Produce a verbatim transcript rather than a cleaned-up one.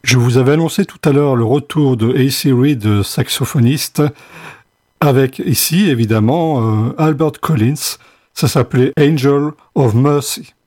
Je vous avais annoncé tout à l'heure le retour de A C Reed, saxophoniste, avec ici évidemment euh, Albert Collins. Ça s'appelait Angel of Mercy.